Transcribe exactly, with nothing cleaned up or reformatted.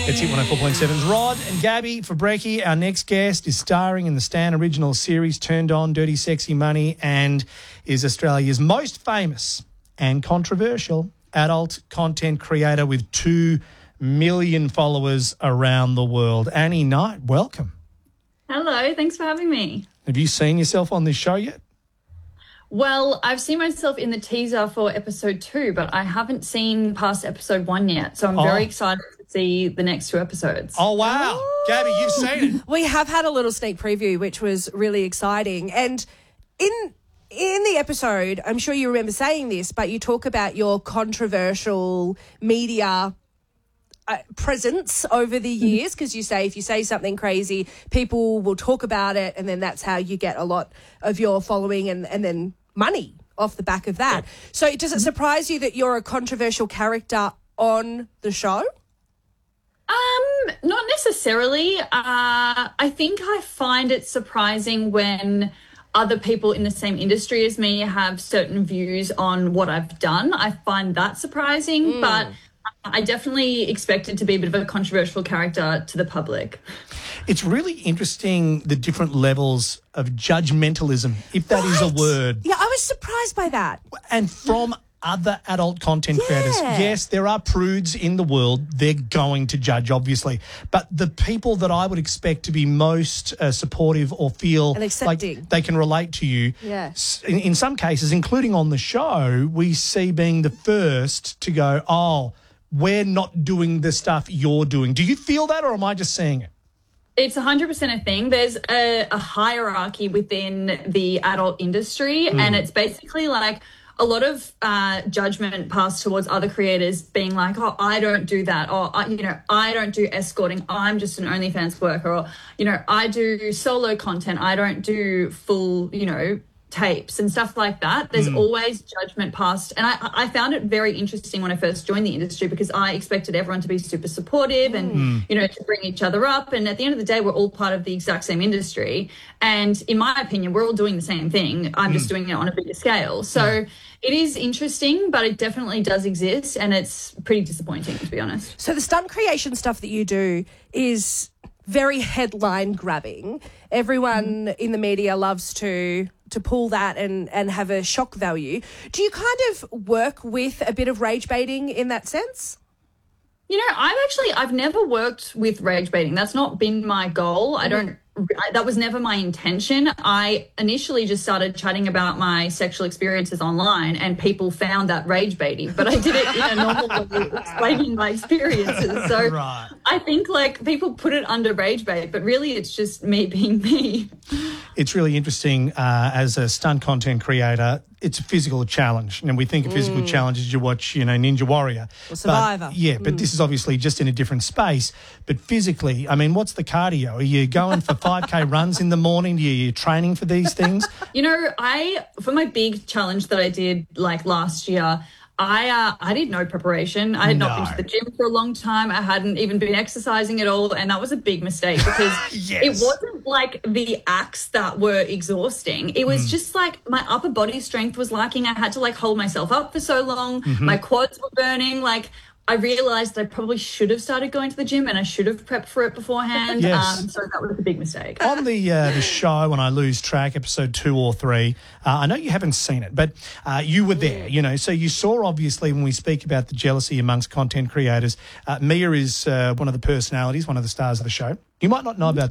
It's Hit one oh four point seven's Rod and Gabby for Brekkie. Our next guest is starring in the Stan original series Turned On, Dirty Sexy Money, and is Australia's most famous and controversial adult content creator with two million followers around the world. Annie Knight, welcome. Hello, thanks for having me. Have you seen yourself on this show yet? Well, I've seen myself in the teaser for episode two, but I haven't seen past episode one yet. So I'm Oh. very excited to see the next two episodes. Oh, wow. Gabby, you've seen it. We have had a little sneak preview, which was really exciting. And in in the episode, I'm sure you remember saying this, but you talk about your controversial media uh, presence over the years, because you say if you say something crazy, people will talk about it, and then that's how you get a lot of your following and, and then money off the back of that. So does it surprise you that you're a controversial character on the show? Um, not necessarily. Uh, I think I find it surprising when other people in the same industry as me have certain views on what I've done. I find that surprising, mm. but I definitely expected to be a bit of a controversial character to the public. It's really interesting, the different levels of judgmentalism, if that right. is a word. Yeah, I was surprised by that. And from other adult content yeah. creators. Yes, there are prudes in the world. They're going to judge, obviously. But the people that I would expect to be most uh, supportive or feel like they can relate to you, yeah. in, in some cases, including on the show, we see being the first to go, oh, we're not doing the stuff you're doing. Do you feel that, or am I just seeing it? It's one hundred percent a thing. There's a, a hierarchy within the adult industry, mm. and it's basically like a lot of uh, judgment passed towards other creators being like, oh, I don't do that, or, I, you know, I don't do escorting, I'm just an OnlyFans worker, or, you know, I do solo content, I don't do full, you know, tapes and stuff like that. There's mm. always judgment passed. And I, I found it very interesting when I first joined the industry, because I expected everyone to be super supportive and, mm. you know, to bring each other up. And at the end of the day, we're all part of the exact same industry. And in my opinion, we're all doing the same thing. I'm mm. just doing it on a bigger scale. So yeah. it is interesting, but it definitely does exist. And it's pretty disappointing, to be honest. So the stunt creation stuff that you do is very headline grabbing. Everyone mm. in the media loves to to pull that and, and have a shock value. Do you kind of work with a bit of rage baiting in that sense? You know, I've actually, I've never worked with rage baiting. That's not been my goal. I don't, I, that was never my intention. I initially just started chatting about my sexual experiences online, and people found that rage baiting, but I did it in a normal way, explaining my experiences. So right. I think like people put it under rage bait, but really it's just me being me. It's really interesting uh, as a stunt content creator. It's a physical challenge. And we think of physical mm. challenges, you watch, you know, Ninja Warrior. Or Survivor. But, yeah, mm. but this is obviously just in a different space. But physically, I mean, what's the cardio? Are you going for five K runs in the morning? Are you training for these things? You know, I, for my big challenge that I did like last year, I uh, I did no preparation. I had no. not been to the gym for a long time. I hadn't even been exercising at all, and that was a big mistake, because yes. it wasn't like the acts that were exhausting. It was mm. just like my upper body strength was lacking. I had to like hold myself up for so long. Mm-hmm. My quads were burning. Like I realised that I probably should have started going to the gym, and I should have prepped for it beforehand. Yes. Um, so that was a big mistake. On the uh, the show, when I lose track, episode two or three, uh, I know you haven't seen it, but uh, you were there, you know, so you saw, obviously, when we speak about the jealousy amongst content creators, uh, Mia is uh, one of the personalities, one of the stars of the show. You might not know about